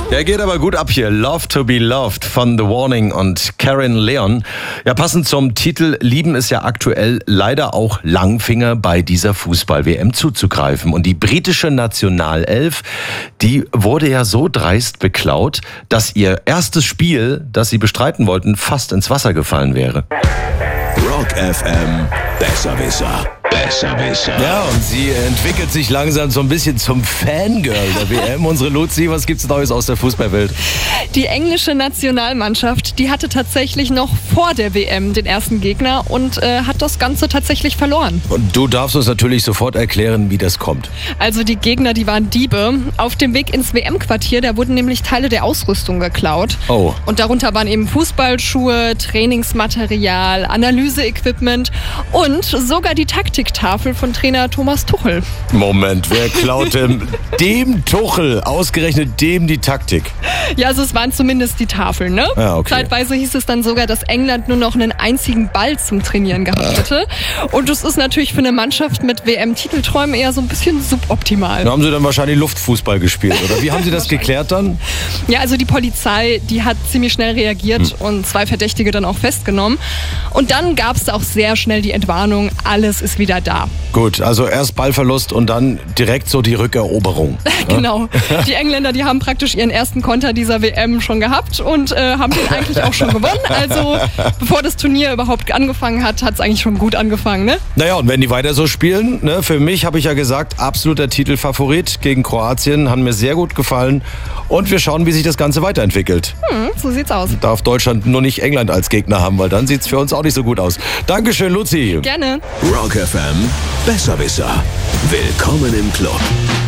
Der geht aber gut ab hier. Love to be Loved von The Warning und Karen Leon. Ja, passend zum Titel lieben es ja aktuell leider auch Langfinger bei dieser Fußball-WM zuzugreifen. Und die britische Nationalelf, die wurde ja so dreist beklaut, dass ihr erstes Spiel, das sie bestreiten wollten, fast ins Wasser gefallen wäre. Rock FM, Besserwisser. Besserwisser. Ja, und sie entwickelt sich langsam so ein bisschen zum Fangirl der WM. Unsere Luzi, was gibt's Neues aus der Fußballwelt? Die englische Nationalmannschaft, die hatte tatsächlich noch vor der WM den ersten Gegner und hat das Ganze tatsächlich verloren. Und du darfst uns natürlich sofort erklären, wie das kommt. Also die Gegner, die waren Diebe. Auf dem Weg ins WM-Quartier, da wurden nämlich Teile der Ausrüstung geklaut. Oh. Und darunter waren eben Fußballschuhe, Trainingsmaterial, Analyse-Equipment und sogar die Taktiktafel von Trainer Thomas Tuchel. Moment, wer klaut dem Tuchel, ausgerechnet dem die Taktik? Ja, also es waren zumindest die Tafeln, ne? Ja, okay. Zeitweise hieß es dann sogar, dass England nur noch einen einzigen Ball zum Trainieren gehabt hätte. Und das ist natürlich für eine Mannschaft mit WM-Titelträumen eher so ein bisschen suboptimal. Da haben sie dann wahrscheinlich Luftfußball gespielt, oder? Wie haben sie das geklärt dann? Ja, also die Polizei, die hat ziemlich schnell reagiert und 2 Verdächtige dann auch festgenommen. Und dann gab es auch sehr schnell die Entwarnung, alles ist wieder da. Gut, also erst Ballverlust und dann direkt so die Rückeroberung. Genau. Die Engländer, die haben praktisch ihren ersten Konter dieser WM schon gehabt und haben den eigentlich auch schon gewonnen. Also bevor das Turnier überhaupt angefangen hat, hat es eigentlich schon gut angefangen, ne? Naja, und wenn die weiter so spielen, ne, für mich habe ich ja gesagt, absoluter Titelfavorit gegen Kroatien, haben mir sehr gut gefallen. Und wir schauen, wie sich das Ganze weiterentwickelt. So sieht's aus. Darf Deutschland nur nicht England als Gegner haben, weil dann sieht's für uns auch nicht so gut aus. Dankeschön, Luzi. Gerne. Rock FM, Besserwisser. Willkommen im Club.